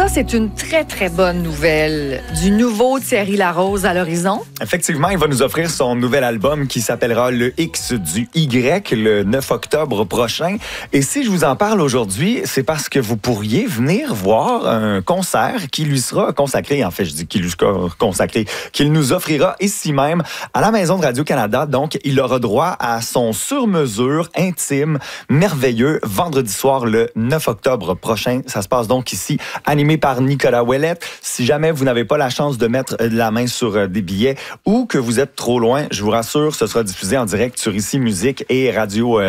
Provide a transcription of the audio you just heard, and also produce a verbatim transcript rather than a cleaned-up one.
Ça, c'est une très, très bonne nouvelle. Du nouveau Thierry Larose à l'horizon. Effectivement, il va nous offrir son nouvel album qui s'appellera Le X du Y le neuf octobre prochain. Et si je vous en parle aujourd'hui, c'est parce que vous pourriez venir voir un concert qui lui sera consacré, en fait, je dis qu'il lui sera consacré, qu'il nous offrira ici même à la Maison de Radio-Canada. Donc, il aura droit à son sur-mesure intime, merveilleux, vendredi soir le neuf octobre prochain. Ça se passe donc ici, animé par Nicolas Ouellette. Si jamais vous n'avez pas la chance de mettre la main sur des billets ou que vous êtes trop loin, je vous rassure, ce sera diffusé en direct sur Ici Musique et Radio